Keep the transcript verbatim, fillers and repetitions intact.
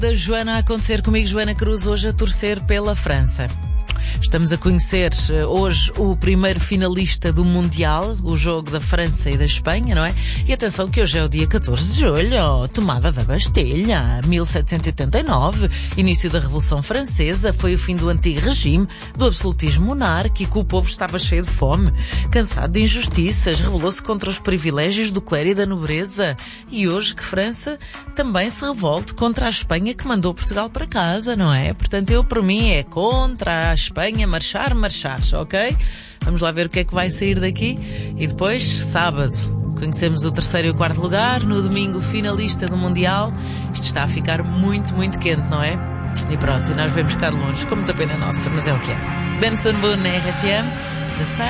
Da Joana a acontecer comigo, Joana Cruz, hoje a torcer pela França. Estamos a conhecer hoje o primeiro finalista do Mundial, o jogo da França e da Espanha, não é? E atenção que hoje é o dia catorze de julho, tomada da Bastilha, mil setecentos e oitenta e nove, início da Revolução Francesa, foi o fim do antigo regime, do absolutismo monárquico, o povo estava cheio de fome, cansado de injustiças, rebelou-se contra os privilégios do clero e da nobreza. E hoje que França também se revolte contra a Espanha que mandou Portugal para casa, não é? Portanto, eu, para mim, é contra a Espanha. Espanha, marchar, marchar, ok? Vamos lá ver o que é que vai sair daqui. E depois, sábado, conhecemos o terceiro e o quarto lugar. No domingo, finalista do Mundial. Isto está a ficar muito, muito quente, não é? E pronto, e nós vemos cá de longe, com muita pena nossa, mas é o que é. Benson Boone na R F M.